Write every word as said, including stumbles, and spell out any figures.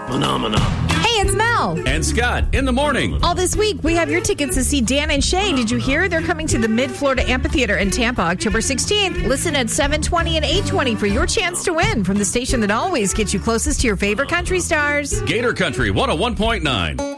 Phenomena. Hey, it's Mel. And Scott in the morning. All this week, we have your tickets to see Dan and Shay. Did you hear? They're coming to the Mid-Florida Amphitheater in Tampa, October sixteenth. Listen at seven twenty and eight twenty for your chance to win from the station that always gets you closest to your favorite country stars. Gator Country one oh one point nine.